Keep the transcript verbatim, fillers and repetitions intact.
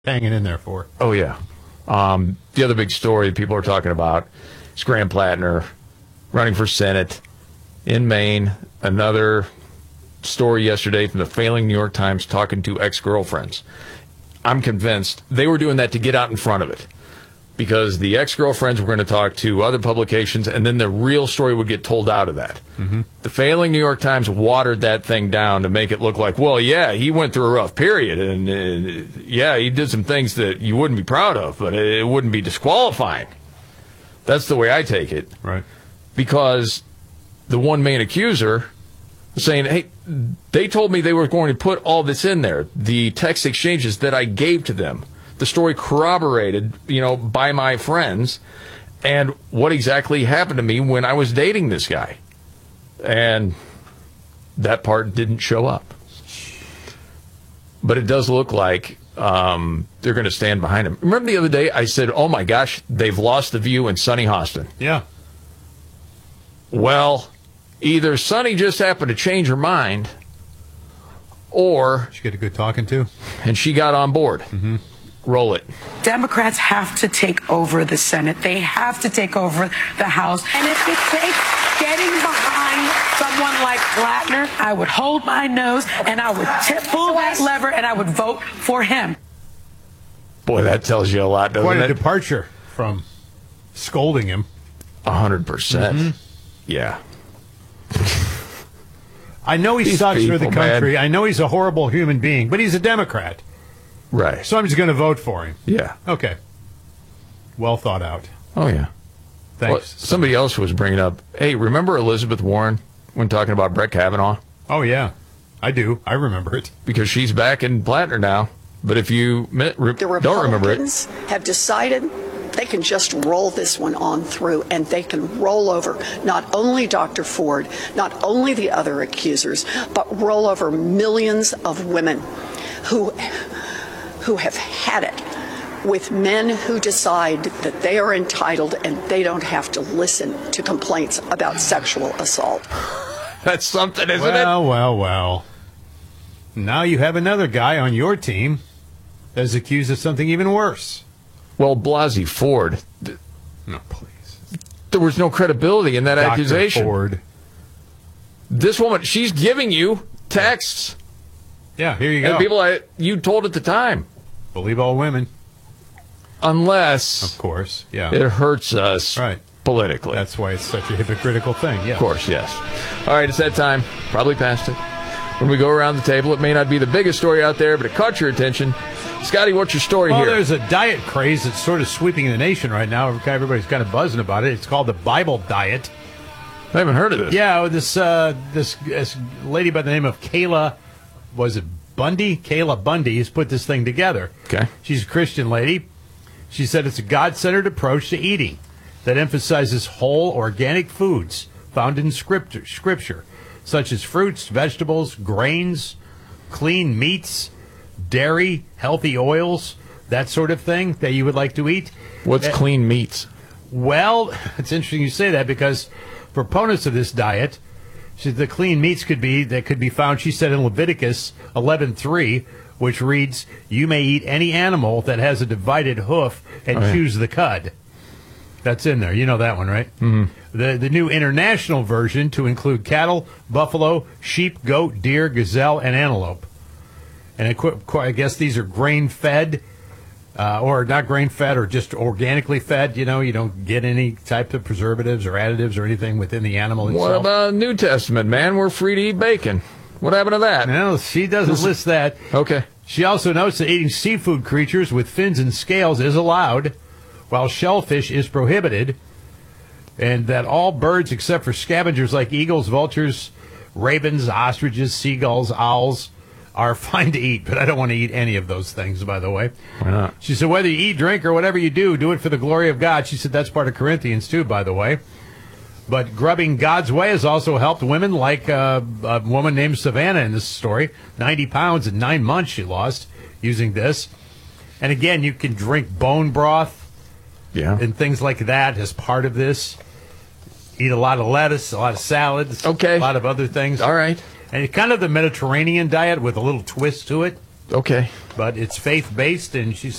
hanging in there for. Oh, yeah. Um, the other big story people are talking about is Graham Plattner running for Senate in Maine. Another story yesterday from the failing New York Times talking to ex-girlfriends. I'm convinced they were doing that to get out in front of it, because the ex-girlfriends were going to talk to other publications, and then the real story would get told out of that. Mm-hmm. The failing New York Times watered that thing down to make it look like, well, yeah, he went through a rough period, and uh, yeah, he did some things that you wouldn't be proud of, but it wouldn't be disqualifying. That's the way I take it. Right. Because the one main accuser was saying, hey, they told me they were going to put all this in there, the text exchanges that I gave to them. The story corroborated, you know, by my friends, and what exactly happened to me when I was dating this guy. And that part didn't show up. But it does look like um, they're going to stand behind him. Remember the other day I said, oh my gosh, they've lost the view in Sunny Hostin. Yeah. Well, either Sunny just happened to change her mind, or she get a good talking to, and she got on board. Mm-hmm. Roll it. Democrats have to take over the Senate. They have to take over the House. And if it takes getting behind someone like Plattner, I would hold my nose and I would tip, pull that lever and I would vote for him. Boy, that tells you a lot, doesn't it? Quite a departure from scolding him. A hundred percent. Mm-hmm. Yeah. I know he These sucks people, for the country. man. I know he's a horrible human being, but he's a Democrat. Right. So I'm just going to vote for him. Yeah. Okay. Well thought out. Oh, yeah. Thanks. Well, somebody else was bringing up, hey, remember Elizabeth Warren when talking about Brett Kavanaugh? Oh, yeah. I do. I remember it. Because she's back in Plattner now. But if you re- the don't remember it. Republicans have decided they can just roll this one on through, and they can roll over not only Doctor Ford, not only the other accusers, but roll over millions of women who who have had it with men who decide that they are entitled and they don't have to listen to complaints about sexual assault. That's something, isn't well, it? Well, well, well. Now you have another guy on your team that's accused of something even worse. Well, Blasey Ford. Th- no, please. There was no credibility in that Doctor accusation. Ford. This woman, she's giving you texts. Yeah, here you go. And people I, you told at the time. Believe all women. Unless, of course, yeah, it hurts us right. politically. That's why it's such a hypocritical thing. Yeah, of course, yes. All right, it's that time. Probably past it. When we go around the table, it may not be the biggest story out there, but it caught your attention. Scotty, what's your story well, here? Well, there's a diet craze that's sort of sweeping the nation right now. Everybody's kind of buzzing about it. It's called the Bible diet. I haven't heard of this. Yeah, this uh, this, this lady by the name of Kayla, was it Bundy? Kayla Bundy has put this thing together. Okay. She's a Christian lady. She said it's a God-centered approach to eating that emphasizes whole organic foods found in scripture, scripture, such as fruits, vegetables, grains, clean meats, dairy, healthy oils, that sort of thing that you would like to eat. What's uh, clean meats? Well, it's interesting you say that, because proponents of this diet, she, the clean meats could be that could be found, she said, in Leviticus eleven three, which reads, "You may eat any animal that has a divided hoof and oh, yeah. choose the cud." That's in there. You know that one, right? Mm-hmm. The the new international version to include cattle, buffalo, sheep, goat, deer, gazelle, and antelope. And I, I guess these are grain-fed, uh, or not grain-fed, or just organically fed. You know, you don't get any type of preservatives or additives or anything within the animal itself. What about New Testament, man? We're free to eat bacon. What happened to that? No, she doesn't this, list that. Okay. She also notes that eating seafood creatures with fins and scales is allowed, while shellfish is prohibited, and that all birds except for scavengers like eagles, vultures, ravens, ostriches, seagulls, owls are fine to eat, but I don't want to eat any of those things, by the way. Why not? She said, whether you eat, drink, or whatever you do, do it for the glory of God. She said that's part of Corinthians, too, by the way. But grubbing God's way has also helped women, like uh, a woman named Savannah in this story. ninety pounds in nine months she lost using this. And again, you can drink bone broth yeah. and things like that as part of this. Eat a lot of lettuce, a lot of salads, okay. a lot of other things. All right. And it's kind of the Mediterranean diet with a little twist to it. Okay. But it's faith-based, and she